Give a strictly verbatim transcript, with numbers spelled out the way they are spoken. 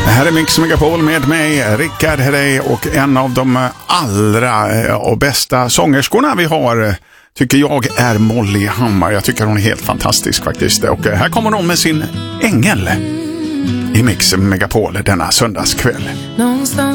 Det här är Mix Megapol med mig, Rickard Herrey, och en av de allra och bästa sångerskorna vi har tycker jag är Molly Hammar. Jag tycker hon är helt fantastisk faktiskt. Och här kommer hon med sin ängel i Mix Megapol denna söndagskväll.